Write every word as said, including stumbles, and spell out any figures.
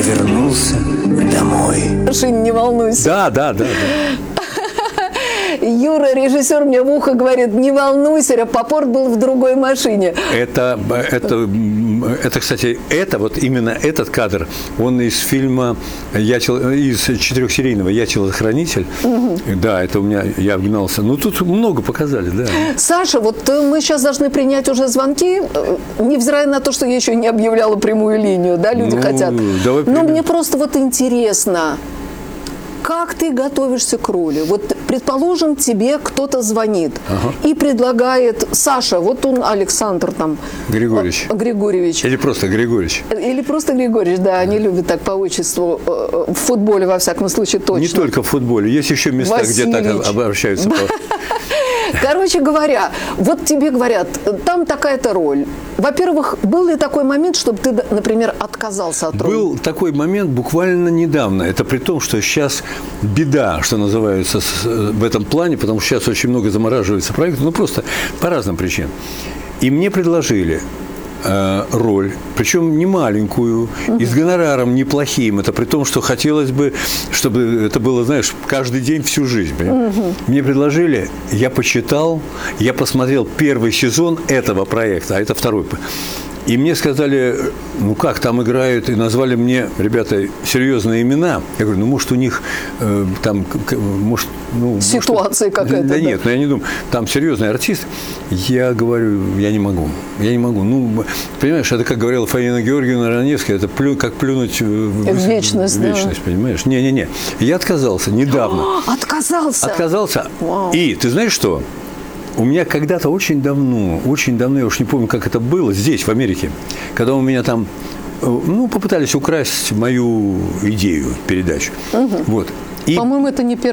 вернулся домой. Не волнуйся. Да, да, да, да. Юра, режиссер, мне в ухо говорит: не волнуйся, Рапопорт был в другой машине. Это, это, это, кстати, это, вот именно этот кадр, он из фильма, я, из четырехсерийного «Я телохранитель». Угу. Да, это у меня, я вгнался. Ну, тут много показали, да. Саша, вот мы сейчас должны принять уже звонки, невзирая на то, что я еще не объявляла прямую линию, да, люди ну, хотят. Давай Но мне просто вот интересно, как ты готовишься к роли? Вот, предположим, тебе кто-то звонит ага. и предлагает: Саша, вот он, Александр там... Григорьевич. Григорьевич. Или просто Григорьевич. Или просто Григорьевич, да, они любят так по отчеству, в футболе, во всяком случае, точно. Не только в футболе, есть еще места, Васильевич. Где так обращаются. Короче говоря, вот тебе говорят, там такая-то роль. Во-первых, был ли такой момент, чтобы ты, например, отказался от роли? Был такой момент буквально недавно. Это при том, что сейчас беда, что называется, в этом плане, потому что сейчас очень много замораживается проектов, ну просто по разным причинам. И мне предложили э, роль, причем не маленькую, uh-huh. и с гонораром неплохим. Это при том, что хотелось бы, чтобы это было, знаешь, каждый день всю жизнь. Uh-huh. Мне предложили, я почитал, я посмотрел первый сезон этого проекта, а это второй. И мне сказали: ну как, там играют, и назвали мне, ребята, серьезные имена. Я говорю: ну, может, у них э, там, может... Ну, ситуация может, какая-то. Да, да да нет, но я не думаю. Там серьезный артист. Я говорю: я не могу. Я не могу. Ну, понимаешь, это, как говорила Фаина Георгиевна Раневская, это плю, как плюнуть в, в вечность. В вечность, да. Понимаешь? Не-не-не. Я отказался недавно. О, отказался? Отказался. Вау. И ты знаешь что? У меня когда-то очень давно, очень давно, я уж не помню, как это было, здесь, в Америке, когда у меня там, ну, попытались украсть мою идею, передачу. Угу. Вот. И... По-моему, это не первый